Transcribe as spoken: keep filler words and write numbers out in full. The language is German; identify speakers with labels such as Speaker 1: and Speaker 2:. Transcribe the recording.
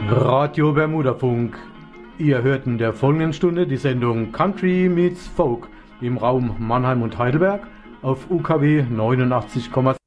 Speaker 1: Radio Bermudafunk. Ihr hört in der folgenden Stunde die Sendung Country Meets Folk im Raum Mannheim und Heidelberg auf U K W neunundachtzig Komma sechs.